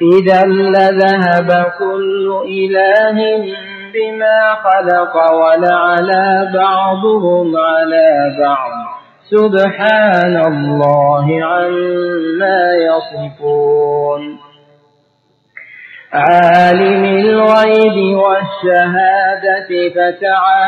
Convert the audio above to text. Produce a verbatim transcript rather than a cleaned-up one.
إذا لذهب كل إله بما خلق ولعلى بعضهم على بعض سبحان الله عما يصفون. عالم الغيب والشهادة فتعالى